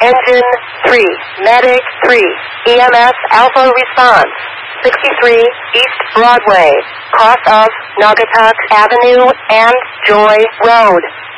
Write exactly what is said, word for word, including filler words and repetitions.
Engine three, Medic three, E M S Alpha response, sixty-three East Broadway, cross of Naugatuck Avenue and Joy Road.